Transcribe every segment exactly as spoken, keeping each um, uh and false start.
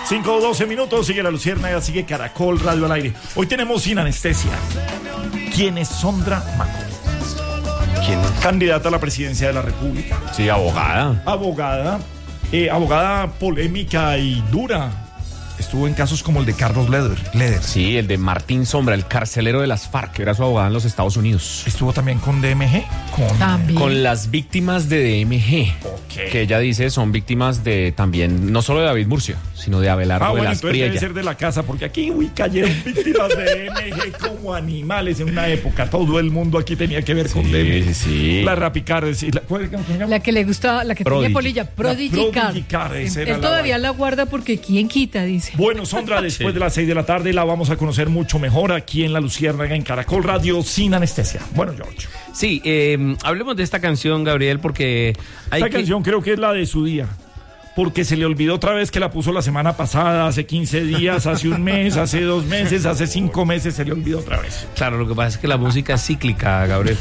cinco o doce minutos, sigue La Luciérnaga, sigue Caracol Radio al aire. Hoy tenemos Sin Anestesia. ¿Quién es Sondra Maco? ¿Quién es? Candidata a la presidencia de la República. Sí, abogada. Abogada, eh, abogada polémica y dura. Estuvo en casos como el de Carlos Leder. Leder. Sí, el de Martín Sombra, el carcelero de las FARC, que era su abogada en los Estados Unidos. Estuvo también con D M G. Con, También. Con las víctimas de D M G, Ok. que ella dice son víctimas de también, no solo de David Murcia, sino de Abelardo Ah, bueno, Velas entonces debe Priella. ser de la casa, porque aquí, uy, cayeron víctimas de D M G como animales en una época. Todo el mundo aquí tenía que ver con Sí, D M G. sí, sí. La Rapicar, sí, la, ¿cuál, cómo se llama? La que le gustaba, la que Prodigy. tenía polilla, Prodigy Car. Prodigy Car, esa era Él la todavía vaina. la guarda porque quién quita, dice. Bueno, Sondra, después de las seis de la tarde la vamos a conocer mucho mejor aquí en La Luciérnaga, en Caracol Radio, Sin Anestesia. Bueno, George. Sí, eh, hablemos de esta canción, Gabriel, porque hay Esta que... canción creo que es la de su día. Porque se le olvidó otra vez que la puso la semana pasada, hace quince días, hace un mes, hace dos meses, hace cinco meses, se le olvidó otra vez. Claro, lo que pasa es que la música es cíclica, Gabriel.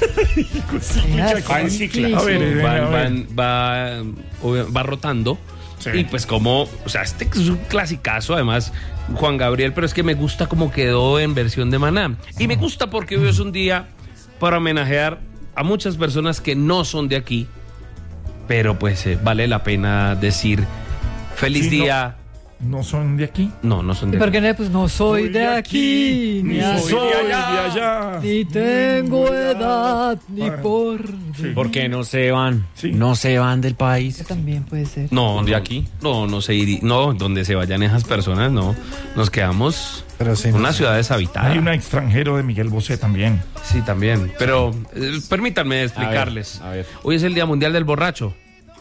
Va en cicla. A ver, eh, Van- a ver. van- va, obvio, va rotando. Sí. Y pues como, o sea, este es un clasicazo, además, Juan Gabriel, pero es que me gusta cómo quedó en versión de Maná. Y me gusta porque hoy es un día para homenajear a muchas personas que no son de aquí, pero pues eh, vale la pena decir feliz Sí, no. día. ¿No son de aquí? No, no son ¿Y de por aquí. qué no? Pues no soy de aquí, ni ni soy soy de allá. ni tengo edad, ni Bueno, por... sí. ¿Por qué no se van? Sí. No se van del país. Eso también puede ser. No, ¿De no, aquí? No, no se iría. No, donde se vayan esas personas, no. Nos quedamos Pero sí, en no una sé. ciudad deshabitada. Hay un extranjero de Miguel Bosé también. Sí, también. Pero eh, permítanme explicarles. A ver, a ver. Hoy es el Día Mundial del Borracho.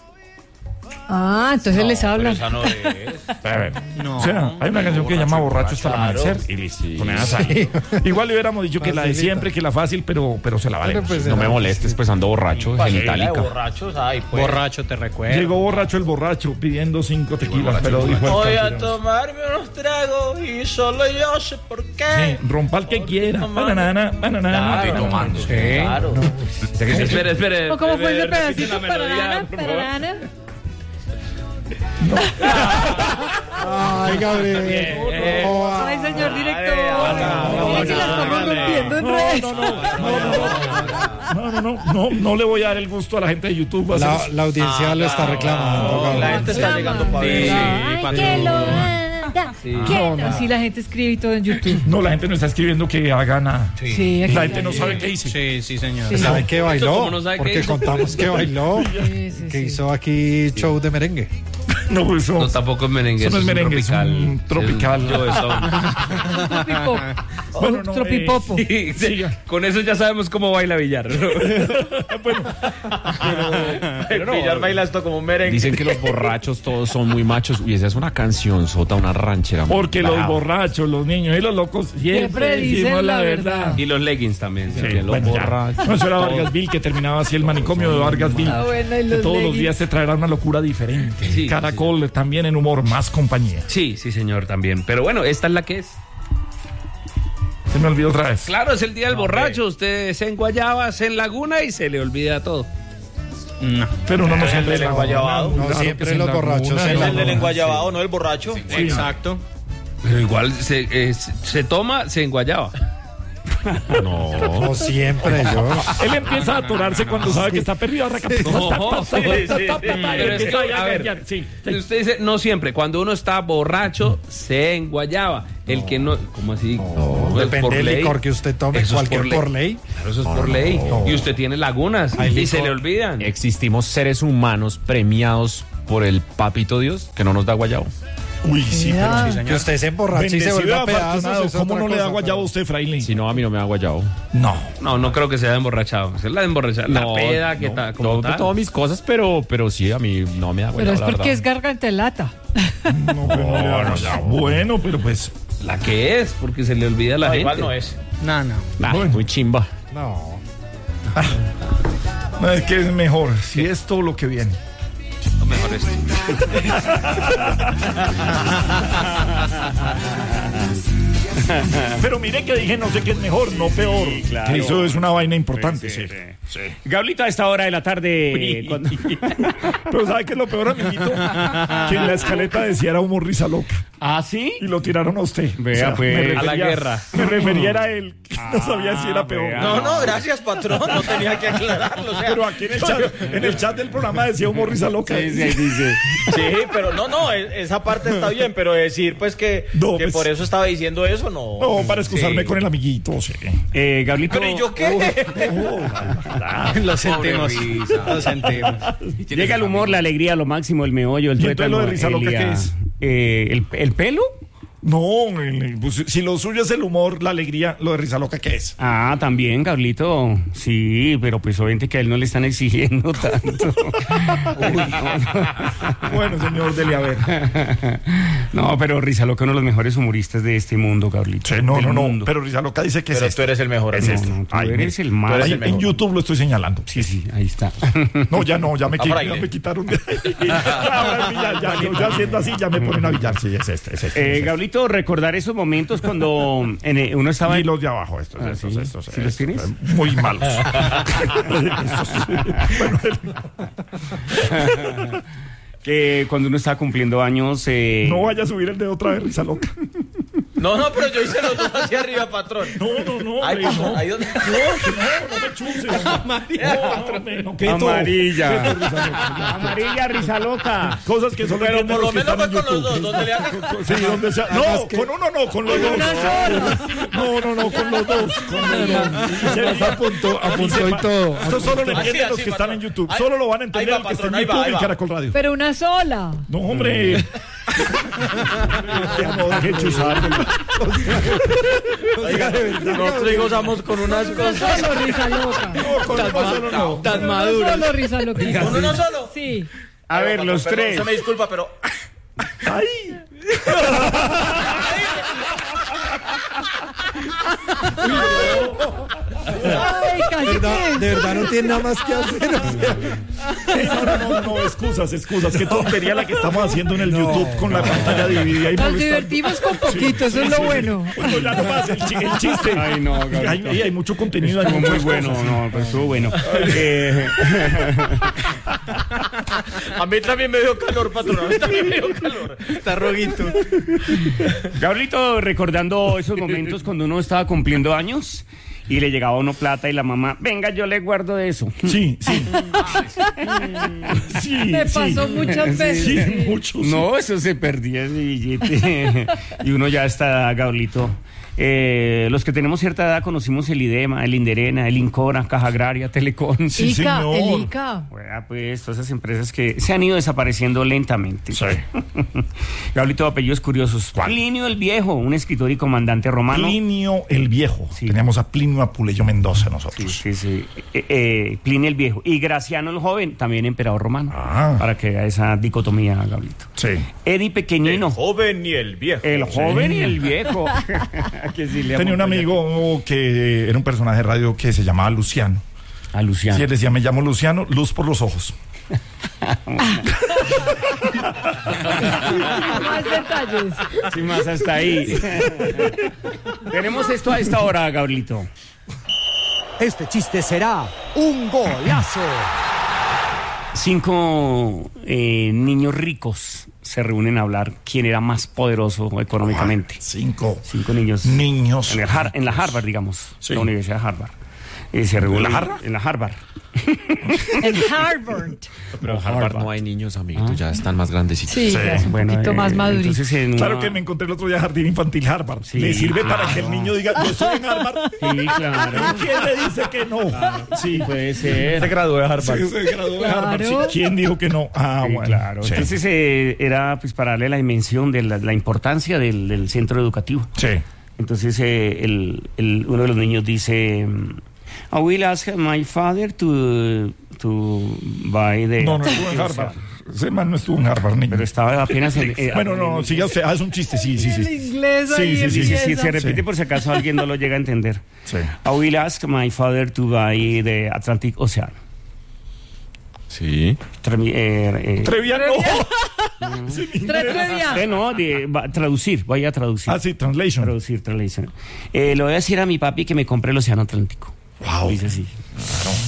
Ah, entonces les hablan. no es. A ver. o sea, hay una canción que se llama Borracho hasta el amanecer. Y listo. Con esa ahí. Igual le hubiéramos dicho que la de siempre, que la fácil, pero, pero se la vale. Pero pues, No me molestes, pues ando borracho, genitálica. Borrachos, ay, pues. Borracho, te recuerdo. Llegó borracho el borracho pidiendo cinco tequilas, pero dijo el Voy a cantinero. tomarme unos tragos y solo yo sé por qué. Sí, rompa el que quiera. Bananana, bananana. Claro, bananana. claro. Espere, espere. ¿O cómo fue ese espere, repite pedacito? la melodía, Pararana, por favor. pararana. Ay, Gabriel. Oh, Ay, señor director. no, Mira que la estamos rompiendo en redes. No, no, no, no, no le voy a dar el gusto a la gente de YouTube. a hacer la, eso. la audiencia lo está reclamando. Gabriel. La gente está llegando para ver. Ay, que lo anda. Que no. Sí, la gente escribe y todo en YouTube. No, la gente no está escribiendo que haga nada. Sí, aquí La gente no sabe qué hice. Sí, sí, señor. ¿Sabe qué bailó? ¿Cómo no sabe qué Porque hizo? contamos que bailó. Sí, sí, Que sí. hizo aquí show de merengue. No, eso, No, tampoco es merengue. Eso no es un merengue, es tropical. un tropical. Es un Joe Stone. Tropipopo. Bueno, no, Tropipopo. eh, Sí, sí. siga. Con eso ya sabemos cómo baila Villar. Bueno, El Villar baila esto como un merengue. Dicen que los borrachos todos son muy machos. Y esa es una canción sota, una ranchera. muy porque los brava. borrachos, los niños y los locos siempre, Siempre dicen decimos la la verdad. verdad. Y los leggings también. Sí, también los bueno, ya. borrachos. No, eso era Vargasville, que terminaba así el manicomio de Vargasville. Ah, bueno, y Que los todos los leggings. días te traerá una locura diferente. Sí, Caracol también en humor, más compañía. Sí, sí, señor, también. Pero bueno, esta es la que es. Se me olvidó otra vez. Claro, es el día del borracho. Usted se enguayaba, se enlaguna y se le olvida todo. No. Pero no nos El del enguayabado. No, siempre los borrachos Es en la el del luna, enguayabado, no el borracho. Exacto. Pero igual se, eh, se, se toma, se enguayaba. No. No siempre, yo. Él empieza a atorarse cuando sabe que está perdido. No, sí, sí, sí. Pero es que, a ver, Sí, usted dice, no siempre. Cuando uno está borracho, se enguayaba. El que no, ¿cómo así? No, Eso es depende por del ley. licor que usted tome, Eso es cualquier por ley. Claro, eso es por ley. Y usted tiene lagunas Hay y se licor. le olvidan. Existimos seres humanos premiados por el papito Dios que no nos da guayabo. Uy, sí, Mira. pero Que usted se emborracha y se bendecido vuelve y a pedazos. afortunado. es ¿Cómo otra no le da cosa, guayabo a pero- usted, Fraile? Si no, a mí no me da guayabo. No. No, no creo que sea de emborrachado. Es la de emborrachado. La peda, que no, tal, como no, tal. todas mis cosas, pero, pero sí, a mí no me da Pero guayabo. es la porque verdad. es garganta de lata. No, pero no le da guayabo. Bueno, pero pues. La que es, porque se le olvida a la No, gente. igual no es. No, no. Ah, Bueno. muy chimba. No. No, es que es mejor. Si es todo lo que viene. Lo mejor es. Pero mire que dije no sé qué es mejor, no peor. Que eso es una vaina importante, sí. Sí. Gablito, a esta hora de la tarde. cuando- Pero ¿sabe qué es lo peor, amiguito? Que en la escaleta decía era humor risa loca. ¿Ah, sí? Y lo tiraron a usted. Vea, pues. me A la refería- guerra. Me refería era a él. Que no sabía si era peor. vea. No, no, gracias, patrón. No tenía que aclararlo. O sea, Pero aquí en el chat, en el chat del programa decía humor risa loca. Sí, sí, ahí dice. sí, pero no, no, e- esa parte está bien, pero decir pues que, No, que pues- por eso estaba diciendo eso, no. No, para excusarme Sí. con el amiguito, sí. Eh, Gablito. Pero ¿y yo qué? Lo sentimos. Lo sentimos. Llega el humor, la alegría, lo máximo, el meollo, el ¿Y entonces lo de tuétano, risa el loca día- qué es? Eh, el, ¿El pelo? No, el- pues, si lo suyo es el humor, la alegría, lo de risa loca, ¿qué es? Ah, también, Gablito. Sí, pero pues obviamente que a él no le están exigiendo tanto. Uy, no. Bueno, señor, dele a ver. No, pero Risa Loca, uno de los mejores humoristas de este mundo, Gablito. Sí, no, Del no, no, mundo. pero risa loca dice que es Pero este. tú eres el mejor. Es No, amigo. este. no, tú Ay, eres mire. el más. eres Ahí el mejor. en YouTube lo estoy señalando. Sí, sí, ahí está. No, ya no, ya me, Ah, qui- por ya ahí. me quitaron. de ahí. Ahora sí, ya, ya, yo ya haciendo así, ya me ponen a billar. Sí, es este, es este. Eh, es este. Gablito, recordar esos momentos cuando en, eh, uno estaba Y en... los de abajo, estos, Ah, estos, ¿sí? estos. ¿Sí los estos, tienes? eh, Muy malos. Estos, bueno, el- que cuando uno estaba cumpliendo años... eh, no vaya a subir el dedo otra vez, risa loca. No, no, pero yo hice los dos hacia arriba, patrón. No, no, no. Ay, hombre, patrón, no. ahí donde. No, que no, no me chuse. No, no, hombre, no, quieto. Amarilla. Quieto, risa loca. Amarilla, Risa Loca. Cosas que solo Pero entienden por lo los que menos están fue en con los YouTube. dos, donde le haga. Sí, donde sea. No, con uno no, con los dos. No, no, no, con los dos. Con los dos. Se apuntó, apuntó y todo. Esto solo lo Así, entienden los así, que están patrón. en YouTube. Ahí- Solo lo van a ahí entender va, los que están patrón, en ahí va, YouTube ahí y va. Caracol Radio. Pero una sola. No, hombre. Ya no, deje chuzar. Oiga, nosotros gozamos con unas Uno cosas. solo, Risa Loca. No, con uno solo no. Tan Uno maduro. solo, Risa Loquita. ¿Con uno solo? Sí. A ver, los Perdón, tres. Se me disculpa, pero. Ay. Ay, casi De verdad, que. de verdad no tiene nada más que hacer. o sea, No, no, no, no, excusas, excusas. Qué tontería la que estamos haciendo en el YouTube con la pantalla dividida y Nos molestando. divertimos con poquito, eso es lo bueno. Bueno, ya no más el, chi- el chiste. Ay, no, Gabriel. Hay, hay, hay mucho contenido. Estuvo hay muy muchas bueno, cosas. no, pues estuvo bueno. Eh, A mí también me dio calor, patrón. A mí también me dio calor. Está roguito. Gabrielito, recordando esos momentos cuando uno estaba cumpliendo años y le llegaba a uno plata y la mamá, venga, yo le guardo de eso. Sí, sí. Sí, Me sí. pasó muchas veces. Sí, sí. mucho. sí. No, eso se perdía ese billete. Y uno ya está, Gabrielito. Eh, los que tenemos cierta edad conocimos el IDEMA, el Inderena, el Incora, Caja Agraria, Telecom. Sí, Ica, señor. el Ica. Bueno, pues todas esas empresas que se han ido desapareciendo lentamente. Sí. Gabrielito, apellidos curiosos. ¿Cuál? Plinio el Viejo, un escritor y comandante romano. Plinio el Viejo. Sí. Teníamos a Plinio Apuleyo Mendoza Sí, nosotros. sí, sí. Eh, eh, Plinio el Viejo. Y Graciano el Joven, también emperador romano. Ah. Para que vea esa dicotomía, Gabrielito. Sí. Eddie Pequeñino. Joven y el viejo. El joven y el viejo. Que sí le Tenía un apunto ya. amigo que era un personaje de radio que se llamaba Luciano. A Luciano. Si él decía, me llamo Luciano, luz por los ojos. Más detalles. Sin más hasta ahí. Tenemos esto a esta hora, Gabrielito. Este chiste será un golazo. Cinco eh, niños ricos se reúnen a hablar quién era más poderoso económicamente. Cinco Cinco niños. niños. En, el Har- en la Harvard, digamos. Sí. La Universidad de Harvard. Y se reúnen, la Harvard? En la Harvard. En Harvard. Pero Harvard no hay niños, amiguitos, ya están más grandecitos. Sí, ya es un poquito eh, más madurito. entonces en Claro una- que me encontré el otro día Jardín Infantil Harvard. Sí. Le sirve para que el niño diga, yo estoy en Harvard. Sí, claro. ¿Quién le dice que no? Sí. Puede ser. Se graduó de Harvard. Sí, se graduó de Harvard. Claro. Sí. ¿Quién dijo que no? Ah, Sí, bueno. claro. Sí. Entonces eh, era pues para darle la dimensión de la, la importancia del, del centro educativo. Sí. Entonces eh, el, el- uno de los niños dice, I will ask my father to, to buy the... No, no estuvo en Harvard. Ese man no estuvo en Harvard, niño. Pero estaba apenas en... eh, Bueno, no, no, siga usted. Ah, es un chiste, sí, sí, El sí. inglés Sí, ahí sí, sí, Sí, sí, empieza. se repite Sí. por si acaso alguien no lo llega a entender. Sí. I will ask my father to buy the Atlantic Ocean. Sí. Tremi- eh, eh, Trevian no. Trevia. eh, no, de- va- traducir, voy a traducir. Ah, sí, translation. Traducir, translation. Eh, le voy a decir a mi papi que me compre el Océano Atlántico. Wow. Dice así.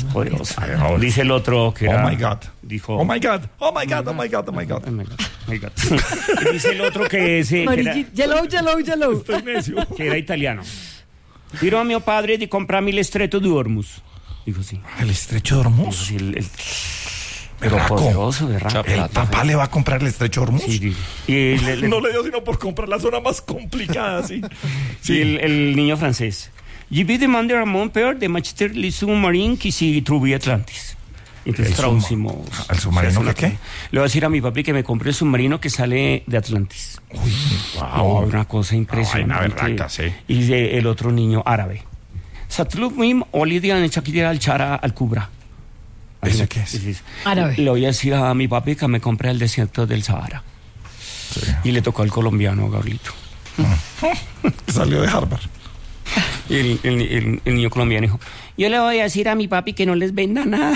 Poderoso. Dice el otro que era... Oh my God. Dijo... Oh my God. Oh my God. Oh my God. Oh my God. Oh my God, oh my God. Dice el otro que, ese, que, era, Yellow, yellow, yellow. Estoy necio. que era italiano. Quiero a mi padre de comprarme el estrecho de Hormuz. Dijo sí. El estrecho de Dijo Hormuz. sí, el, el, pero Berraco. poderoso, berraco. El papá le va a comprar el estrecho de Hormuz. Sí, sí. Y le- le- No le dio sino por comprar la zona más complicada, sí. Sí, el, el niño francés. Je vais demander à mon père de m'acheter le sous-marin qui se trouve Atlantis. Entonces ¿El traducimos. subma- el submarino Una- que qué? Le voy a decir a mi papi que me compre el submarino que sale de Atlantis. Uy, No, wow. una cosa impresionante. vaina berraca, sí. Y de el otro niño árabe. Satlub mim olidian chakira al chara al kubra. ¿Ese qué es? Dices, Árabe. Le voy a decir a mi papi que me compre el desierto del Sahara. Y le tocó al colombiano, Gabrielito. Salió de Harvard. Y el, el- el- el niño colombiano dijo, yo le voy a decir a mi papi que no les venda nada.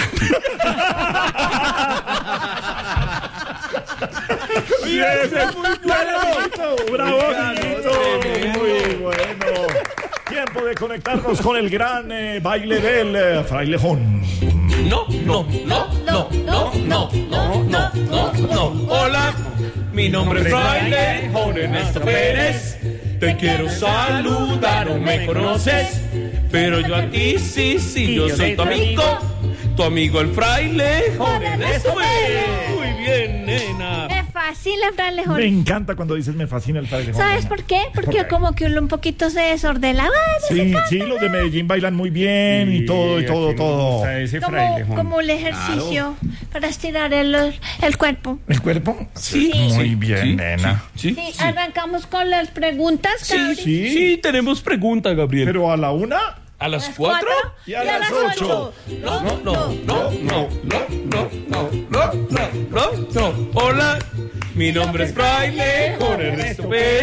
Y ese es muy bueno. Bravo, Guillito. Muy bueno. Tiempo de conectarnos con el gran eh, baile del eh, frailejón. No, no, no, no, no, no, no, no, no, no. Hola, mi nombre es Fraile Juan Ernesto Pérez. Te quiero saludar, no me conoces, pero yo a ti sí, sí, yo soy tu amigo, tu amigo el Fraile Juan Ernesto Pérez. Muy bien, nena. Me fascina el frailejón. Me encanta cuando dices me fascina el frailejón. ¿Sabes por qué? Porque ¿Por qué? como que uno un poquito se desordena. Ay, Sí, sí, los de Medellín bailan muy bien y todo, y todo, todo. Ese como, frailejón. como el ejercicio para estirar el, el cuerpo. ¿El cuerpo? Sí. Muy bien, nena. Sí, Sí, arrancamos con las preguntas, Cabri. Sí, sí, tenemos pregunta, Gabriel. pero a la una. ¿A las A las cuatro? cuatro Y a las ocho. No, no, no, no, no, no, no, no, no, no, no, no. Hola, mi nombre es Fraile Juan Ernesto Pérez.